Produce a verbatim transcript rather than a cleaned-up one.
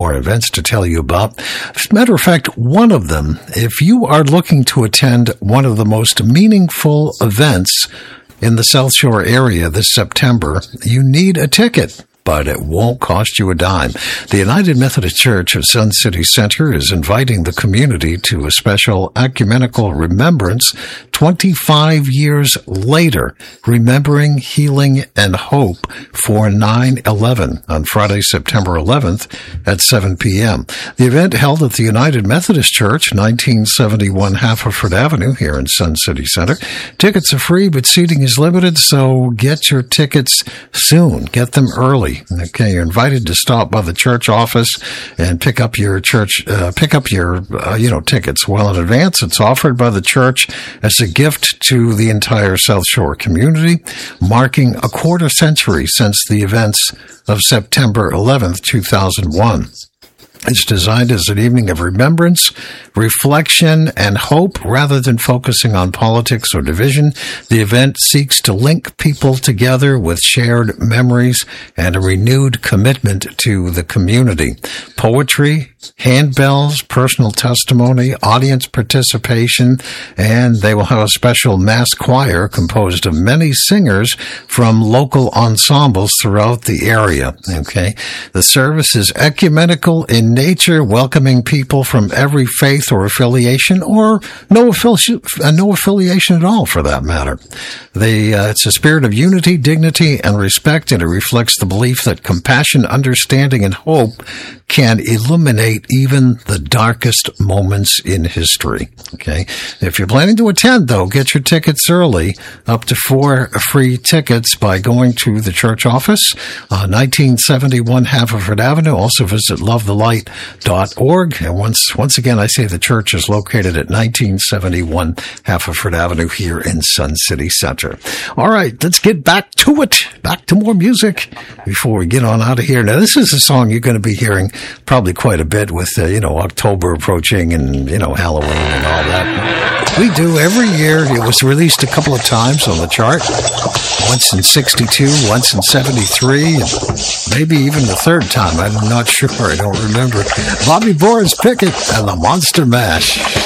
more events to tell you about. As a matter of fact, one of them, if you are looking to attend one of the most meaningful events in the South Shore area this September, you need a ticket, but it won't cost you a dime. The United Methodist Church of Sun City Center is inviting the community to a special ecumenical remembrance twenty-five years later, remembering healing and hope for nine eleven on Friday, September eleventh at seven p.m. The event held at the United Methodist Church, nineteen seventy-one Haverford Avenue here in Sun City Center. Tickets are free, but seating is limited, so get your tickets soon. Get them early. Okay, you're invited to stop by the church office and pick up your church, uh, pick up your, uh, you know, tickets well in advance. It's offered by the church as a gift to the entire South Shore community, marking a quarter century since the events of September eleventh, two thousand one. It's designed as an evening of remembrance, reflection, and hope rather than focusing on politics or division. The event seeks to link people together with shared memories and a renewed commitment to the community. Poetry, handbells, personal testimony, audience participation, and they will have a special mass choir composed of many singers from local ensembles throughout the area. Okay. The service is ecumenical in nature, welcoming people from every faith or affiliation, or no affiliation, uh, no affiliation at all, for that matter. The uh, it's a spirit of unity, dignity, and respect, and it reflects the belief that compassion, understanding, and hope can illuminate even the darkest moments in history. Okay, if you're planning to attend, though, get your tickets early. Up to four free tickets by going to the church office, uh, nineteen seventy-one Haverford Avenue. Also visit love the light dot org. And once, once again, I say the church is located at nineteen seventy-one Haverford Avenue here in Sun City Center. All right, let's get back to it. Back to more music before we get on out of here. Now, this is a song you're going to be hearing probably quite a bit with, uh, you know, October approaching and, you know, Halloween and all that. We do every year. It was released a couple of times on the chart. Once in sixty-two, once in seventy-three, and maybe even the third time. I'm not sure. I don't remember. Bobby Boris Pickett and the Monster Mash.